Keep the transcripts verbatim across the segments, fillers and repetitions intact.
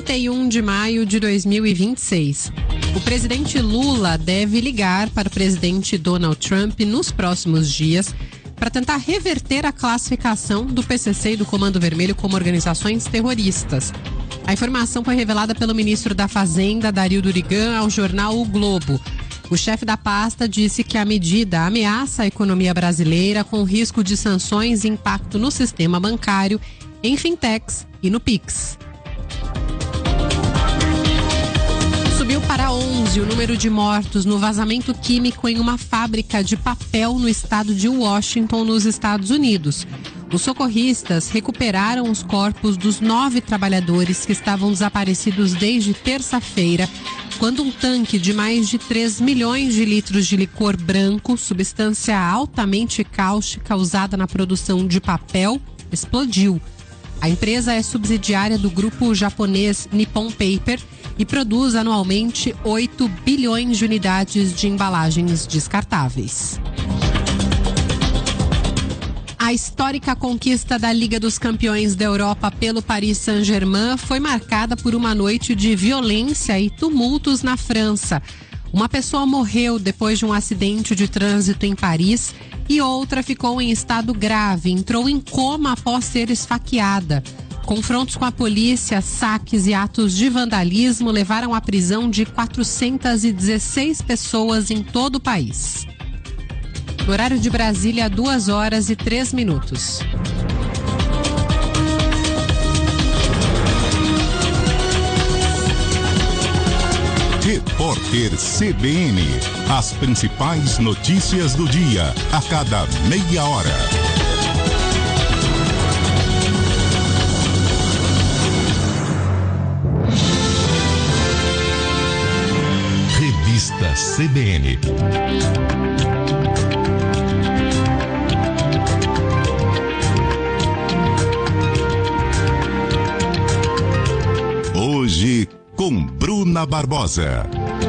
trinta e um de maio de dois mil e vinte e seis. O presidente Lula deve ligar para o presidente Donald Trump nos próximos dias para tentar reverter a classificação do P C C e do Comando Vermelho como organizações terroristas. A informação foi revelada pelo ministro da Fazenda, Dario Durigan, ao jornal O Globo. O chefe da pasta disse que a medida ameaça a economia brasileira com risco de sanções e impacto no sistema bancário, em fintechs e no Pix. Subiu para onze o número de mortos no vazamento químico em uma fábrica de papel no estado de Washington, nos Estados Unidos. Os socorristas recuperaram os corpos dos nove trabalhadores que estavam desaparecidos desde terça-feira, quando um tanque de mais de três milhões de litros de licor branco, substância altamente cáustica usada na produção de papel, explodiu. A empresa é subsidiária do grupo japonês Nippon Paper e produz anualmente oito bilhões de unidades de embalagens descartáveis. A histórica conquista da Liga dos Campeões da Europa pelo Paris Saint-Germain foi marcada por uma noite de violência e tumultos na França. Uma pessoa morreu depois de um acidente de trânsito em Paris e outra ficou em estado grave, entrou em coma após ser esfaqueada. Confrontos com a polícia, saques e atos de vandalismo levaram à prisão de quatrocentas e dezesseis pessoas em todo o país. No horário de Brasília, duas horas e três minutos. Repórter C B N. As principais notícias do dia, a cada meia hora. Revista C B N. Hoje com Bruna Barbosa.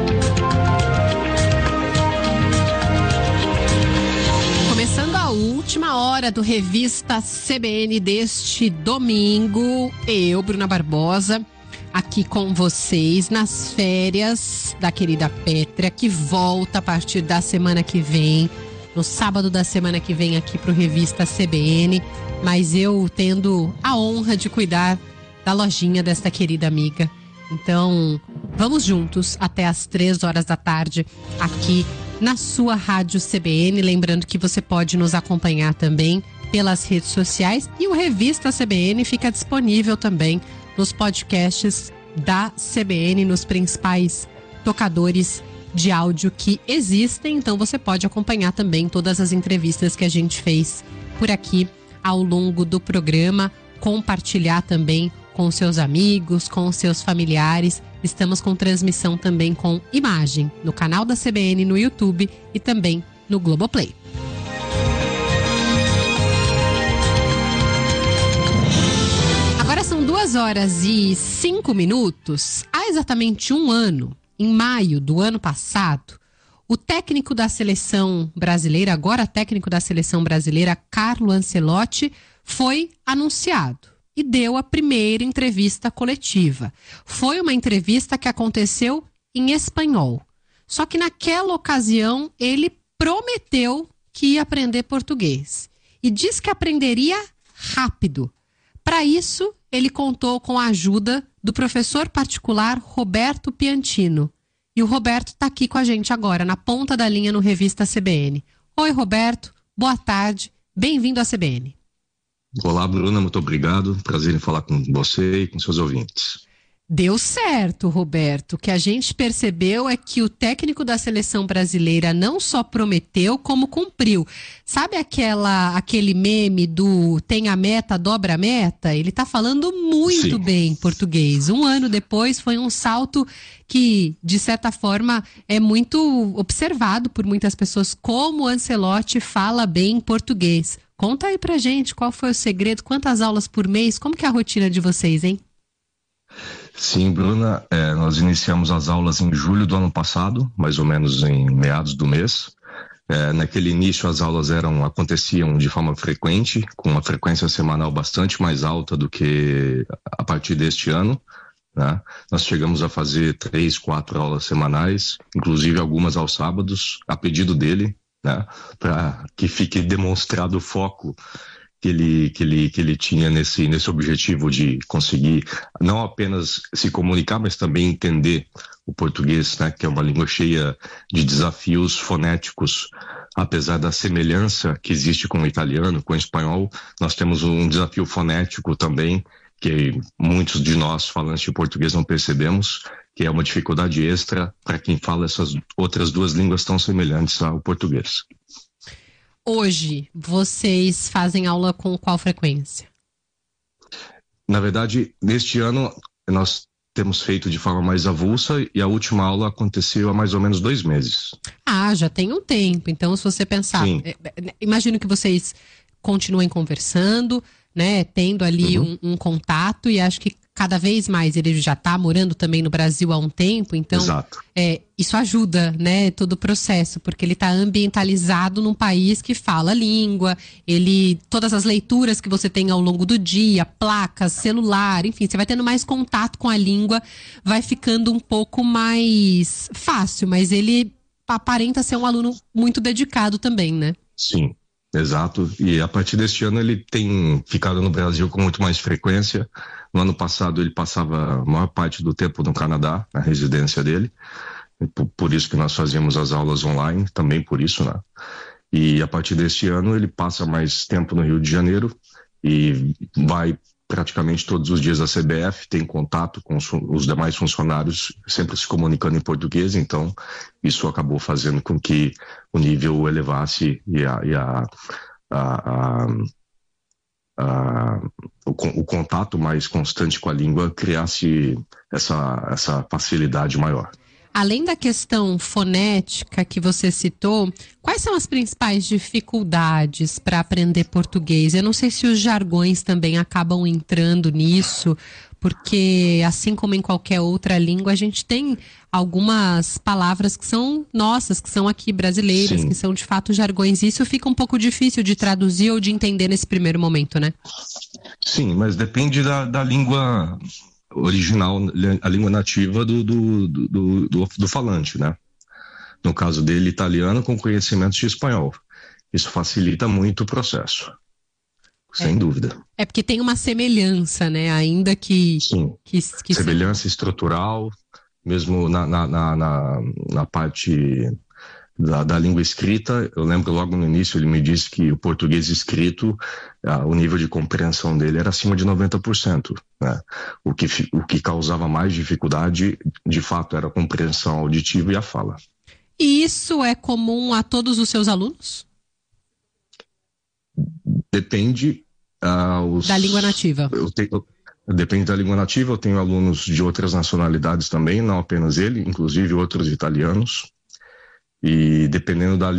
Começando a última hora do Revista C B N deste domingo, eu, Bruna Barbosa, aqui com vocês nas férias da querida Pétria, que volta a partir da semana que vem, no sábado da semana que vem aqui pro Revista C B N, mas eu tendo a honra de cuidar da lojinha desta querida amiga. Então, vamos juntos até às três horas da tarde aqui na sua rádio C B N. Lembrando que você pode nos acompanhar também pelas redes sociais e o Revista C B N fica disponível também nos podcasts da C B N, nos principais tocadores de áudio que existem. Então, você pode acompanhar também todas as entrevistas que a gente fez por aqui ao longo do programa, compartilhar também com seus amigos, com seus familiares. Estamos com transmissão também com imagem no canal da C B N no YouTube e também no Globoplay. Agora são duas horas e cinco minutos. Há exatamente um ano, em maio do ano passado, o técnico da seleção brasileira, agora técnico da seleção brasileira, Carlo Ancelotti, foi anunciado e deu a primeira entrevista coletiva. Foi uma entrevista que aconteceu em espanhol. Só que naquela ocasião ele prometeu que ia aprender português. E diz que aprenderia rápido. Para isso, ele contou com a ajuda do professor particular Roberto Piantino. E o Roberto está aqui com a gente agora, na ponta da linha no Revista C B N. Oi, Roberto. Boa tarde. Bem-vindo à C B N. Olá, Bruna, muito obrigado. Prazer em falar com você e com seus ouvintes. Deu certo, Roberto. O que a gente percebeu é que o técnico da seleção brasileira não só prometeu, como cumpriu. Sabe aquela, aquele meme do tem a meta, dobra a meta? Ele tá falando muito Sim. bem português. Um ano depois foi um salto que, de certa forma, é muito observado por muitas pessoas, como o Ancelotti fala bem português. Conta aí pra gente qual foi o segredo, quantas aulas por mês, como que é a rotina de vocês, hein? Sim, Bruna, é, nós iniciamos as aulas em julho do ano passado, mais ou menos em meados do mês. É, naquele início as aulas eram, aconteciam de forma frequente, com uma frequência semanal bastante mais alta do que a partir deste ano. né? Nós chegamos a fazer três, quatro aulas semanais, inclusive algumas aos sábados, a pedido dele, né? Para que fique demonstrado o foco que ele, que ele, que ele tinha nesse, nesse objetivo de conseguir não apenas se comunicar, mas também entender o português, né, que é uma língua cheia de desafios fonéticos. Apesar da semelhança que existe com o italiano, com o espanhol, nós temos um desafio fonético também, que muitos de nós falantes de português não percebemos, que é uma dificuldade extra para quem fala essas outras duas línguas tão semelhantes ao português. Hoje, vocês fazem aula com qual frequência? Na verdade, neste ano, nós temos feito de forma mais avulsa e a última aula aconteceu há mais ou menos dois meses. Ah, já tem um tempo. Então, se você pensar... Sim. Imagino que vocês continuem conversando, né? Tendo ali uhum. um, um contato, e acho que cada vez mais ele já está morando também no Brasil há um tempo, então é, isso ajuda, né, todo o processo, porque ele está ambientalizado num país que fala a língua, ele, todas as leituras que você tem ao longo do dia, placas, celular, enfim, você vai tendo mais contato com a língua, vai ficando um pouco mais fácil, mas ele aparenta ser um aluno muito dedicado também, né? Sim. Exato, e a partir deste ano ele tem ficado no Brasil com muito mais frequência. No ano passado ele passava a maior parte do tempo no Canadá, na residência dele, por, por isso que nós fazíamos as aulas online, também por isso, né? E a partir deste ano ele passa mais tempo no Rio de Janeiro e vai praticamente todos os dias à C B F, tem contato com os, os demais funcionários, sempre se comunicando em português, então isso acabou fazendo com que o nível elevasse e, a, e a, a, a, a, o, o contato mais constante com a língua criasse essa, essa facilidade maior. Além da questão fonética que você citou, quais são as principais dificuldades para aprender português? Eu não sei se os jargões também acabam entrando nisso, porque assim como em qualquer outra língua, a gente tem algumas palavras que são nossas, que são aqui brasileiras, Sim. que são de fato jargões. Isso fica um pouco difícil de traduzir ou de entender nesse primeiro momento, né? Sim, mas depende da, da língua original, a língua nativa do, do, do, do, do falante, né? No caso dele, italiano com conhecimentos de espanhol. Isso facilita muito o processo, sem é. dúvida. É porque tem uma semelhança, né? Ainda que... Sim, que, que semelhança sim. estrutural, mesmo na, na, na, na, na parte da, da língua escrita. Eu lembro logo no início ele me disse que o português escrito, ah, o nível de compreensão dele era acima de noventa por cento, né? O que, o que causava mais dificuldade, de fato, era a compreensão auditiva e a fala. E isso é comum a todos os seus alunos? Depende. Ah, os, da língua nativa. Eu tenho, depende da língua nativa. Eu tenho alunos de outras nacionalidades também, não apenas ele, inclusive outros italianos. E dependendo da língua,